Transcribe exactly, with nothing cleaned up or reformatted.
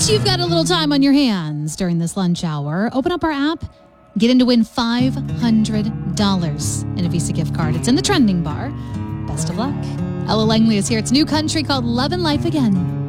You've got a little time on your hands during this lunch hour. Open up our app. Get in to win five hundred dollars in a Visa gift card. It's in the trending bar. Best of luck. Ella Langley is here. It's new country called Love and Life Again.